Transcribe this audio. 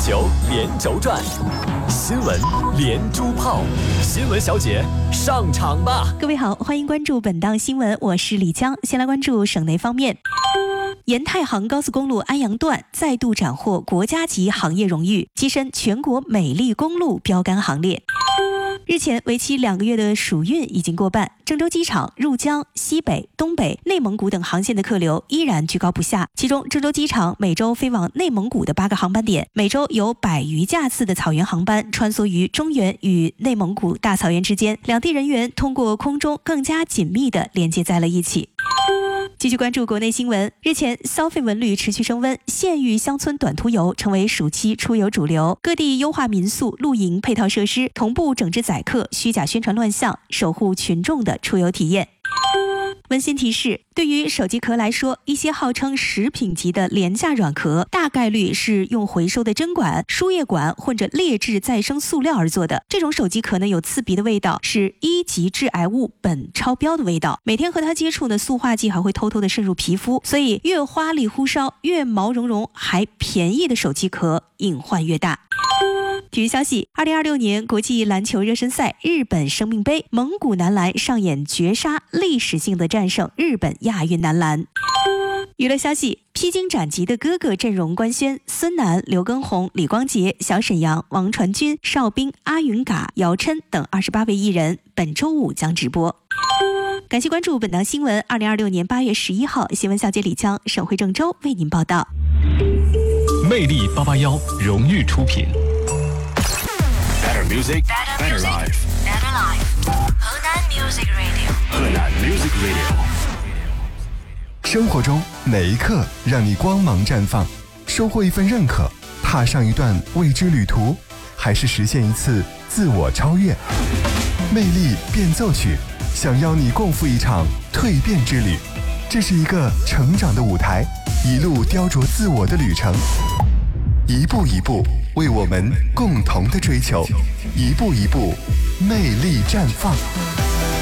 球连轴转，新闻连珠炮，新闻小姐上场吧！ 各位好，欢迎关注本档新闻，我是李江。先来关注省内方面。沿太行高速公路安阳段再度斩获国家级行业荣誉，跻身全国美丽公路标杆行列。日前，为期2个月的暑运已经过半，郑州机场入江、西北、东北、内蒙古等航线的客流依然居高不下。其中，郑州机场每周飞往内蒙古的8个航班点，每周有100余架次的草原航班穿梭于中原与内蒙古大草原之间，两地人员通过空中更加紧密地连接在了一起。继续关注国内新闻。日前，消费文旅持续升温，县域乡村短途游成为暑期出游主流。各地优化民宿、露营配套设施，同步整治宰客、虚假宣传乱象，守护群众的出游体验。温馨提示：对于手机壳来说，一些号称食品级的廉价软壳，大概率是用回收的针管、输液管或者劣质再生塑料而做的。这种手机壳呢，有刺鼻的味道，是1级致癌物苯超标的味道。每天和它接触呢，塑化剂还会偷偷的渗入皮肤，所以越花里胡哨、越毛茸茸还便宜的手机壳，隐患越大。体育消息：2026年国际篮球热身赛日本生命杯，蒙古男篮上演绝杀，历史性的战胜日本亚运男篮。娱乐消息：披荆斩棘的哥哥阵容官宣，孙楠、刘畊宏、李光洁、小沈阳、王传君、邵兵、阿云嘎、姚琛等28位艺人本周5将直播。感谢关注本档新闻。2026年8月11号，新闻小姐李江，省会郑州为您报道。 魅力881荣誉出品。Better music, better life. Better life. Henan Music Radio. Henan Music Radio. 生活中哪一刻让你光芒绽放？收获一份认可，踏上一段未知旅途，还是实现一次自我超越？魅力变奏曲，想邀你共赴一场蜕变之旅。这是一个成长的舞台，一路雕琢自我的旅程，一步一步为我们共同的追求，一步一步魅力绽放。